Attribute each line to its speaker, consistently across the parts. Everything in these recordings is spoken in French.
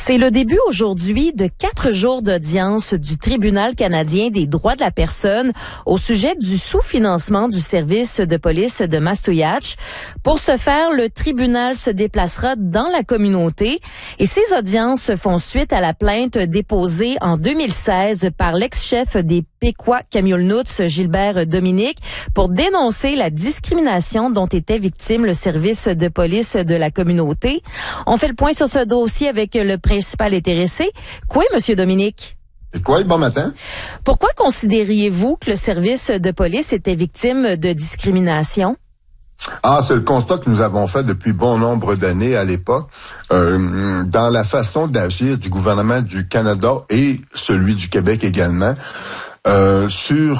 Speaker 1: C'est le début aujourd'hui de 4 jours d'audience du Tribunal canadien des droits de la personne au sujet du sous-financement du service de police de Mastojach. Pour ce faire, le tribunal se déplacera dans la communauté et ces audiences font suite à la plainte déposée en 2016 par l'ex-chef des Péquot Kamloops, Gilbert Dominique, pour dénoncer la discrimination dont était victime le service de police de la communauté. On fait le point sur ce dossier avec le principal intéressé. Quoi, Monsieur Dominique?
Speaker 2: Quoi, bon matin.
Speaker 1: Pourquoi considériez-vous que le service de police était victime de discrimination?
Speaker 2: C'est le constat que nous avons fait depuis bon nombre d'années à l'époque, dans la façon d'agir du gouvernement du Canada et celui du Québec également, sur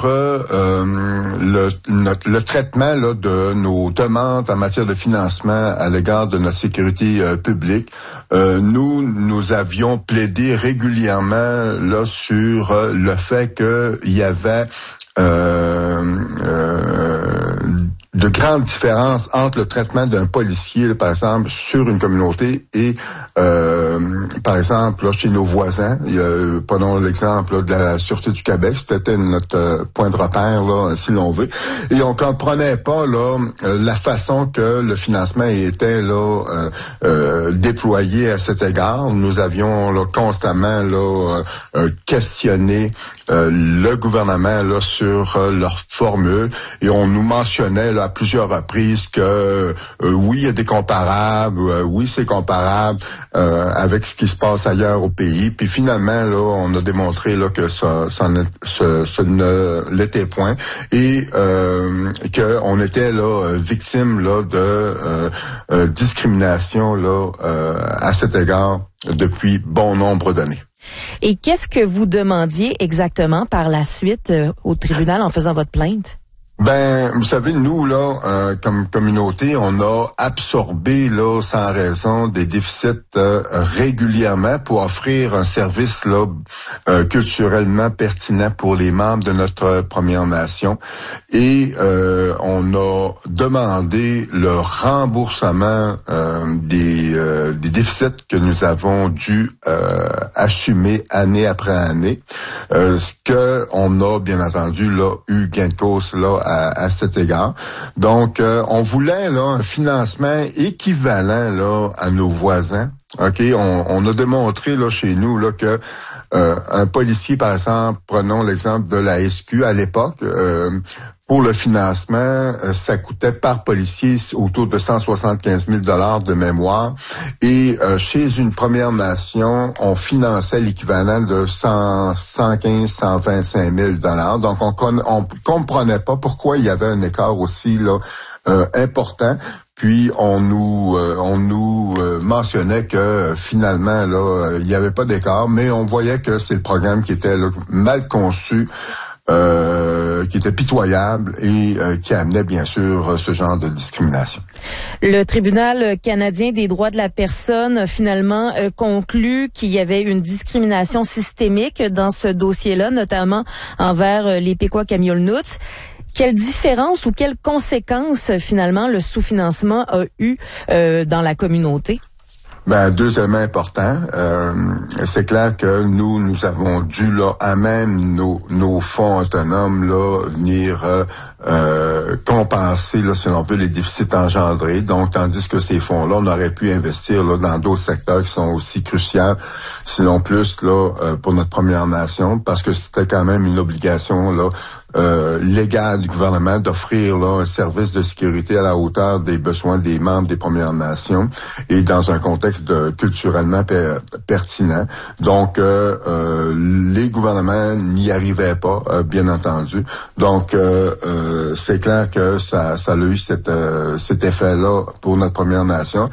Speaker 2: le traitement là, de nos demandes en matière de financement à l'égard de notre sécurité publique. Nous avions plaidé régulièrement là sur le fait qu'il y avait de grandes différences entre le traitement d'un policier, par exemple, sur une communauté et, par exemple, là, chez nos voisins. Prenons l'exemple là, de la Sûreté du Québec, c'était notre point de repère, là, si l'on veut. Et on comprenait pas là la façon que le financement était là déployé à cet égard. Nous avions là, constamment là questionné le gouvernement là sur leur formule et on nous mentionnait là, à plusieurs reprises que oui, il y a des comparables, oui, c'est comparable avec ce qui se passe ailleurs au pays. Puis finalement, là, on a démontré là que ça ne l'était point et que on était là victime là de discrimination là à cet égard depuis bon nombre d'années.
Speaker 1: Et qu'est-ce que vous demandiez exactement par la suite au tribunal en faisant votre plainte?
Speaker 2: Ben, vous savez, nous, là, comme communauté, on a absorbé, là, sans raison, des déficits régulièrement pour offrir un service, là, culturellement pertinent pour les membres de notre Première Nation. Et on a demandé le remboursement des déficits que nous avons dû assumer année après année. Ce que on a, bien entendu, là, eu gain de cause, là, à cet égard. Donc, on voulait là un financement équivalent là à nos voisins. OK, on a démontré là chez nous là que un policier, par exemple, prenons l'exemple de la SQ à l'époque, pour le financement, ça coûtait par policier autour de 175 000 $ de mémoire. Et chez une Première Nation, on finançait l'équivalent de 115, 125 000 $. Donc, on comprenait pas pourquoi il y avait un écart aussi là important. Puis on nous mentionnait que finalement là il n'y avait pas d'écart, mais on voyait que c'est le programme qui était là, mal conçu. Qui était pitoyable et qui amenait bien sûr ce genre de discrimination.
Speaker 1: Le Tribunal canadien des droits de la personne a finalement conclu qu'il y avait une discrimination systémique dans ce dossier-là, notamment envers les Péquot Kamloops. Quelle différence ou quelles conséquences finalement le sous-financement a eu dans la communauté?
Speaker 2: Ben, 2 éléments importants. C'est clair que nous avons dû là à même nos fonds autonomes là venir compenser là si l'on veut les déficits engendrés. Donc tandis que ces fonds-là on aurait pu investir là dans d'autres secteurs qui sont aussi cruciaux, sinon plus là pour notre Première Nation, parce que c'était quand même une obligation là légale du gouvernement d'offrir là un service de sécurité à la hauteur des besoins des membres des Premières Nations et dans un contexte culturellement pertinent. Donc les gouvernements n'y arrivaient pas, bien entendu. Donc c'est clair que ça a eu cet effet-là pour notre Première Nation.